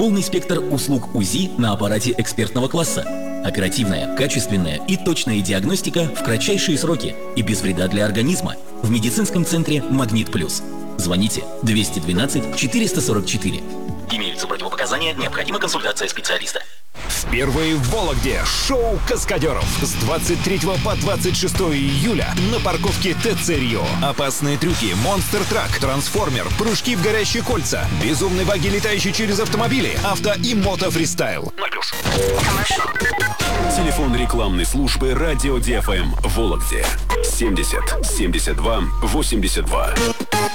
полный спектр услуг УЗИ на аппарате экспертного класса. Оперативная, качественная и точная диагностика в кратчайшие сроки и без вреда для организма в медицинском центре «Магнит Плюс». Звоните 212 444. Имеются противопоказания, необходима консультация специалиста. Впервые в Вологде шоу «Каскадеров» с 23 по 26 июля на парковке ТЦ «Рио». Опасные трюки, монстр-трак, трансформер, прыжки в горящие кольца, безумные баги, летающие через автомобили, авто и мото-фристайл. 0+. Телефон рекламной службы «Радио ДФМ» в Вологде 70 72 82.